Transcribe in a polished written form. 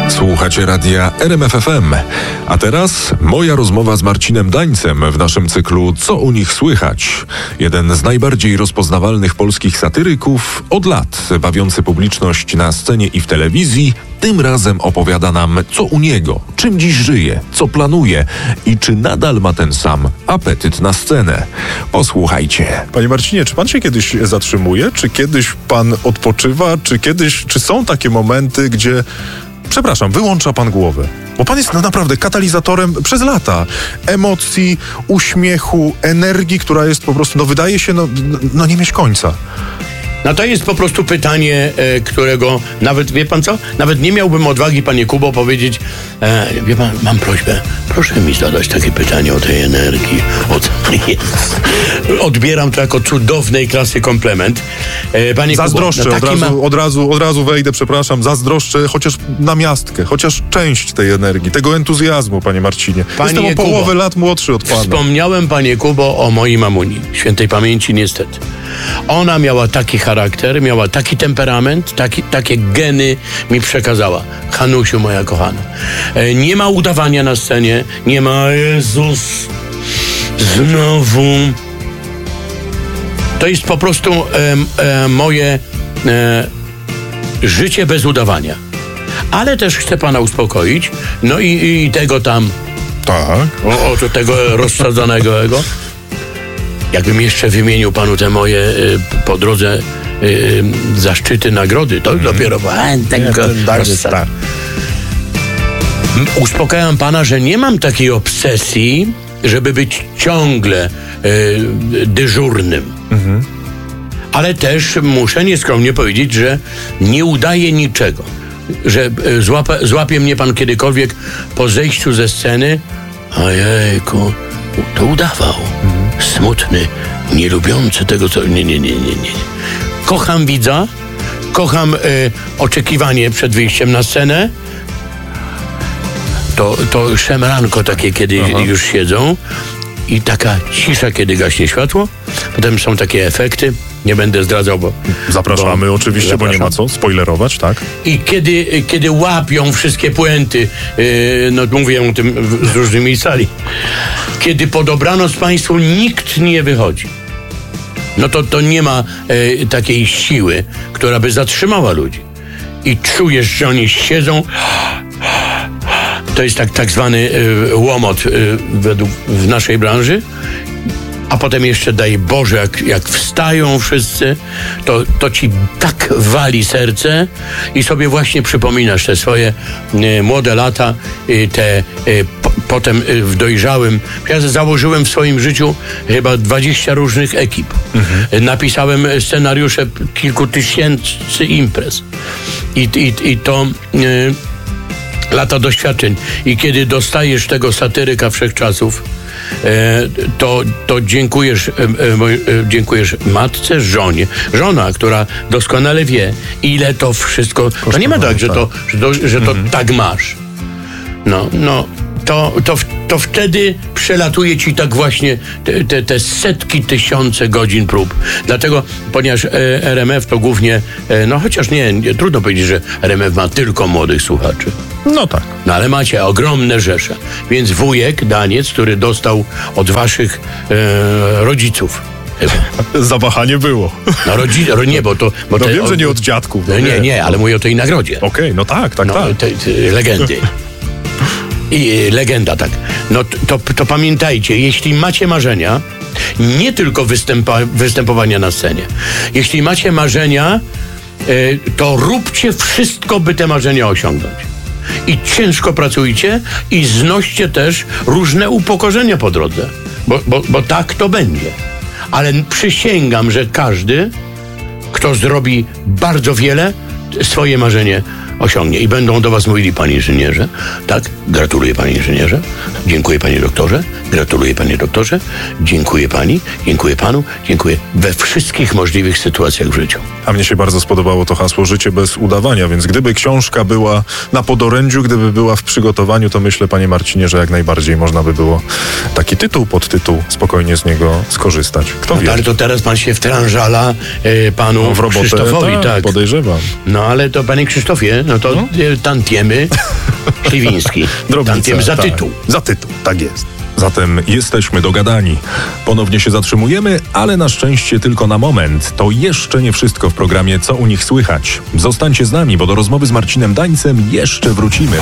Słuchacie radia RMF FM. A teraz moja rozmowa z Marcinem Dańcem w naszym cyklu Co u nich słychać? Jeden z najbardziej rozpoznawalnych polskich satyryków od lat, bawiący publiczność na scenie i w telewizji, tym razem opowiada nam, co u niego, czym dziś żyje, co planuje i czy nadal ma ten sam apetyt na scenę. Posłuchajcie. Panie Marcinie, czy pan się kiedyś zatrzymuje? Czy kiedyś pan odpoczywa? Czy są takie momenty, gdzie wyłącza pan głowę? Bo pan jest naprawdę katalizatorem przez lata emocji, uśmiechu, energii, która jest po prostu, wydaje się, nie mieć końca. No to jest po prostu pytanie, którego nawet, wie pan co? Nawet nie miałbym odwagi, panie Kubo, powiedzieć, wie pan, mam prośbę, proszę mi zadać takie pytanie o tej energii. Odbieram to jako cudownej klasy komplement. Panie zazdroszczę, Kubo, od razu wejdę, zazdroszczę chociaż namiastkę, chociaż część tej energii, tego entuzjazmu, panie Marcinie. Jestem o połowę lat młodszy od pana. Wspomniałem, panie Kubo, o mojej mamuni, świętej pamięci niestety. Ona miała taki charakter, miała taki temperament, takie geny mi przekazała. Hanusiu, moja kochana. Nie ma udawania na scenie, nie ma Jezus, znowu. To jest po prostu moje życie bez udawania. Ale też chcę pana uspokoić, i tego tam, tak, tego rozsadzonego ego. Jakbym jeszcze wymienił panu te moje po drodze zaszczyty, nagrody, to dopiero uspokajam pana, że nie mam takiej obsesji, żeby być ciągle dyżurnym. Ale też muszę nieskromnie powiedzieć, że nie udaję niczego. Że złapie mnie pan kiedykolwiek po zejściu ze sceny, ojejku, to udawał. Smutny, nie lubiący tego, co... Nie. Kocham widza, kocham oczekiwanie przed wyjściem na scenę. To szemranko takie, kiedy już siedzą i taka cisza, kiedy gaśnie światło. Potem są takie efekty. Nie będę zdradzał, bo... Zapraszamy oczywiście, bo nie ma co spoilerować, tak? I kiedy łapią wszystkie puenty, mówię o tym z różnymi sali, kiedy po dobranoc państwu nikt nie wychodzi, to nie ma takiej siły, która by zatrzymała ludzi. I czujesz, że oni siedzą. To jest tak zwany łomot w naszej branży. A potem jeszcze, daj Boże, jak wstają wszyscy, to ci tak wali serce i sobie właśnie przypominasz te swoje młode lata, potem w dojrzałym. Ja założyłem w swoim życiu chyba 20 różnych ekip. Napisałem scenariusze kilku tysięcy imprez. I to... lata doświadczeń. I kiedy dostajesz tego satyryka wszechczasów, to dziękujesz matce, żonie. Żona, która doskonale wie, ile to wszystko... To nie ma tak, że to tak masz. To wtedy przelatuje ci tak właśnie te setki, tysiące godzin prób. Dlatego, ponieważ RMF to głównie, chociaż nie, trudno powiedzieć, że RMF ma tylko młodych słuchaczy. No tak. Ale macie ogromne rzesze. Więc wujek Daniec, który dostał od waszych rodziców. Zawahanie było. Nie, bo wiem, że nie od dziadków. Nie, ale mówię o tej nagrodzie. Okej, tak. Legendy. I legenda, tak. To pamiętajcie, jeśli macie marzenia, nie tylko występowania na scenie. Jeśli macie marzenia, to róbcie wszystko, by te marzenia osiągnąć. I ciężko pracujcie i znoście też różne upokorzenia po drodze. Bo tak to będzie. Ale przysięgam, że każdy, kto zrobi bardzo wiele, swoje marzenie osiągnie. I będą do was mówili, panie inżynierze, tak, gratuluję panie inżynierze, dziękuję panie doktorze, gratuluję panie doktorze, dziękuję pani, dziękuję panu, dziękuję we wszystkich możliwych sytuacjach w życiu. A mnie się bardzo spodobało to hasło życie bez udawania, więc gdyby książka była na podorędziu, gdyby była w przygotowaniu, to myślę, panie Marcinie, że jak najbardziej można by było taki podtytuł, spokojnie z niego skorzystać. Kto wie? Ale to teraz pan się wtrążala panu w robotę, Krzysztofowi, tak. Podejrzewam. Ale to panie Krzysztofie, no to tantiemy Śliwiński. Tantiem za tytuł. Za tytuł, tak jest. Zatem jesteśmy dogadani. Ponownie się zatrzymujemy, ale na szczęście tylko na moment. To jeszcze nie wszystko w programie Co u nich słychać. Zostańcie z nami, bo do rozmowy z Marcinem Dańcem jeszcze wrócimy.